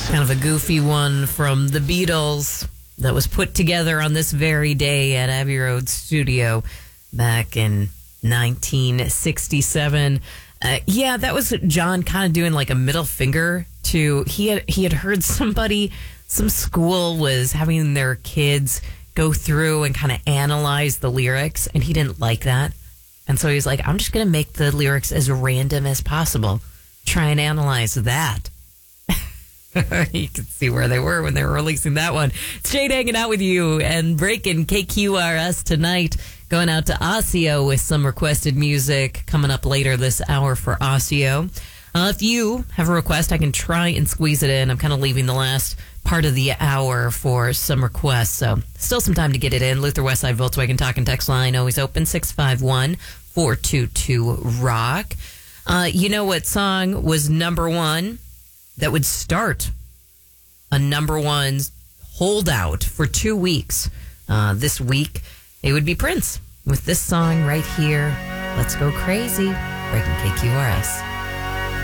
Kind of a goofy one from the Beatles that was put together on this very day at Abbey Road Studio back in 1967. Yeah, that was John kind of doing like a middle finger to, he had heard some school was having their kids go through and kind of analyze the lyrics, and he didn't like that. And so he's like, I'm just going to make the lyrics as random as possible. Try and analyze that. You can see where they were when they were releasing that one. It's Jade hanging out with you and breaking KQRS tonight. Going out to Osseo with some requested music coming up later this hour for Osseo. If you have a request, I can try and squeeze it in. I'm kind of leaving the last part of the hour for some requests, so still some time to get it in. Luther Westside Volkswagen Talk and Text line always open, 651-422-ROCK. You know what song was number one that would start a number one holdout for 2 weeks this week? It would be Prince with this song right here, Let's Go Crazy, breaking KQRS.